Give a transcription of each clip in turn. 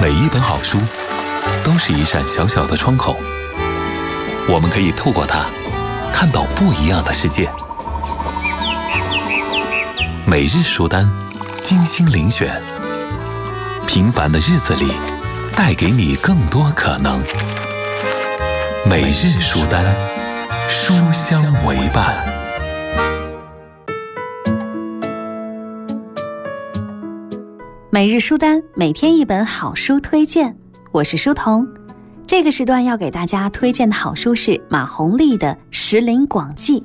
每一本好书都是一扇小小的窗口，我们可以透过它看到不一样的世界。每日书单，精心遴选，平凡的日子里带给你更多可能。每日书单，书香为伴。 每日书单，每天一本好书推荐，我是书童。这个时段要给大家推荐的好书是马鸿立的《石林广记》。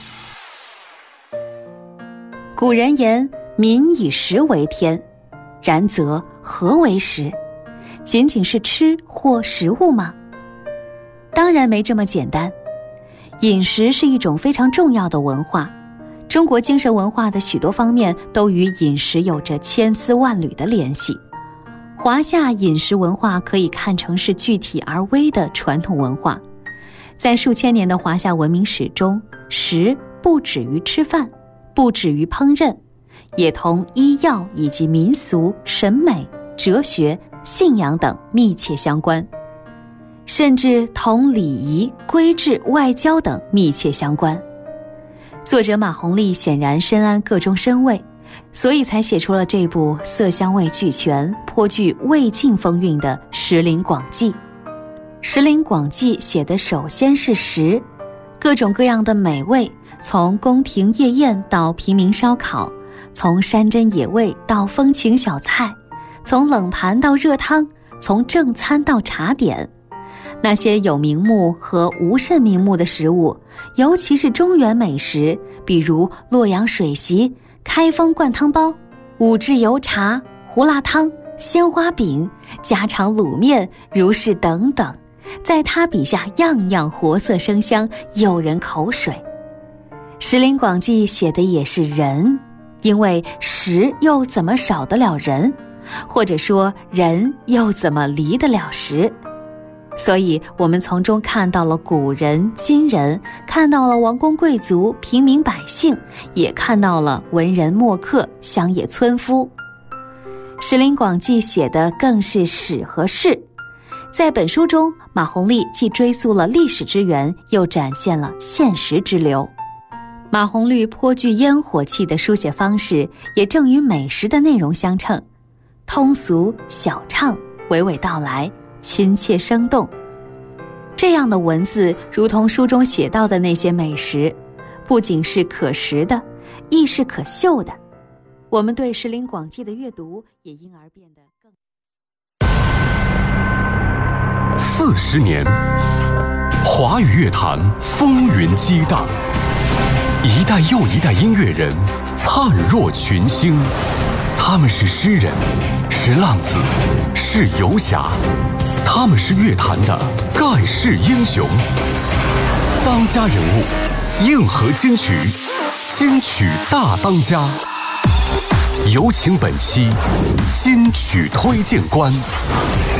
古人言，民以食为天，然则何为食？仅仅是吃或食物吗？当然没这么简单。饮食是一种非常重要的文化，中国精神文化的许多方面都与饮食有着千丝万缕的联系。华夏饮食文化可以看成是具体而微的传统文化，在数千年的华夏文明史中，食不止于吃饭，不止于烹饪，也同医药以及民俗、审美、哲学、信仰等密切相关，甚至同礼仪、规制、外交等密切相关。作者马鸿立显然深谙各中深味，所以才写出了这部色香味俱全、颇具魏晋风韵的《石林广记》。《石林广记》写的首先是食，各种各样的美味，从宫廷夜宴到平民烧烤，从山珍野味到风情小菜，从冷盘到热汤，从正餐到茶点。那些有名目和无甚名目的食物，尤其是中原美食，比如洛阳水席、开封灌汤包、五汁油茶、胡辣汤、鲜花饼、家常卤面、如是等等，在他笔下样样活色生香，诱人口水。《石林广记》写的也是人，因为食又怎么少得了人，或者说人又怎么离得了食？所以我们从中看到了古人、今人，看到了王公贵族、平民百姓，也看到了文人墨客、乡野村夫。《石林广记》写的更是史和事。在本书中，马鸿立既追溯了历史之源，又展现了现实之流。马鸿立颇具烟火气的书写方式，也正与美食的内容相称，通俗小畅，娓娓道来，亲切生动。这样的文字如同书中写到的那些美食，不仅是可食的，亦是可嗅的。我们对《石林广记》的阅读也因而变得更 40年，华语乐坛风云激荡，一代又一代音乐人灿若群星。他们是诗人，是浪子，是游侠，他们是乐坛的盖世英雄。当家人物，硬核金曲，金曲大当家。有请本期金曲推荐官。